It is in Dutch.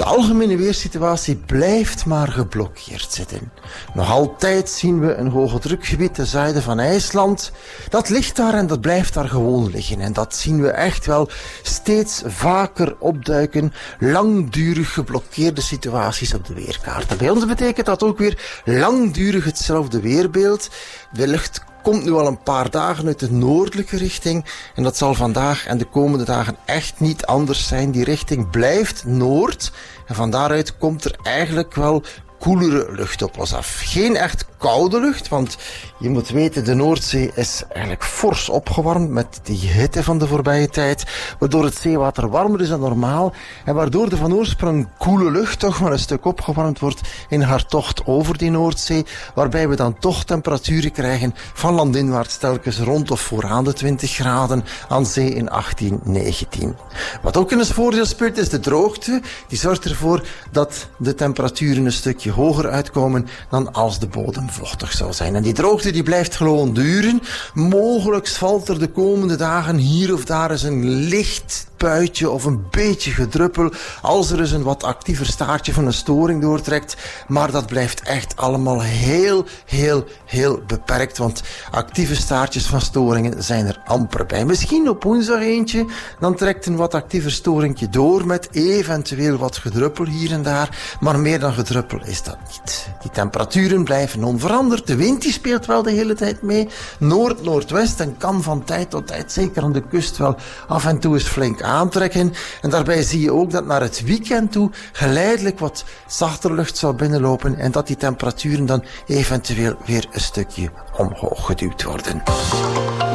algemene weersituatie blijft maar geblokkeerd zitten. Nog altijd zien we een hoge drukgebied ten zuiden van IJsland. Dat ligt daar en dat blijft daar gewoon liggen. En dat zien we echt wel steeds vaker opduiken. Langdurig geblokkeerde situaties op de weerkaart. En bij ons betekent dat ook weer langdurig hetzelfde weerbeeld. De lucht komt nu al een paar dagen uit de noordelijke richting en dat zal vandaag en de komende dagen echt niet anders zijn. Die richting blijft noord en van daaruit komt er eigenlijk wel koelere lucht op ons af. Geen echt koude lucht, want je moet weten, de Noordzee is eigenlijk fors opgewarmd met die hitte van de voorbije tijd, waardoor het zeewater warmer is dan normaal en waardoor de van oorsprong koele lucht toch wel een stuk opgewarmd wordt in haar tocht over die Noordzee, waarbij we dan toch temperaturen krijgen van landinwaarts telkens rond of vooraan de 20 graden, aan zee in 18, 19. Wat ook in het voordeel speelt is de droogte. Die zorgt ervoor dat de temperaturen een stukje hoger uitkomen dan als de bodem vochtig zou zijn. En die droogte die blijft gewoon duren. Mogelijk valt er de komende dagen hier of daar eens een licht puitje of een beetje gedruppel als er eens een wat actiever staartje van een storing doortrekt. Maar dat blijft echt allemaal heel beperkt, want actieve staartjes van storingen zijn er amper bij. Misschien op woensdag eentje, dan trekt een wat actiever storingje door met eventueel wat gedruppel hier en daar, maar meer dan gedruppel is dat niet. Die temperaturen blijven onveranderd. De wind die speelt wel de hele tijd mee. Noord-noordwest en kan van tijd tot tijd, zeker aan de kust, wel af en toe eens flink aantrekken. En daarbij zie je ook dat naar het weekend toe geleidelijk wat zachter lucht zal binnenlopen en dat die temperaturen dan eventueel weer een stukje omhoog geduwd worden.